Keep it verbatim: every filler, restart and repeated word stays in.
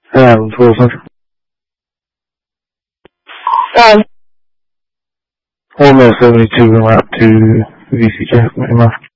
Um, Wilson. Um, one minute seventy-two and lap to V C J,